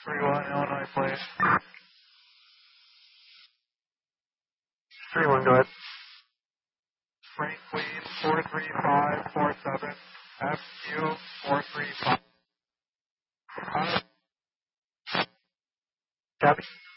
31 Illinois, please. 31, go ahead. Frank Queen 43547, FU 435. Copy.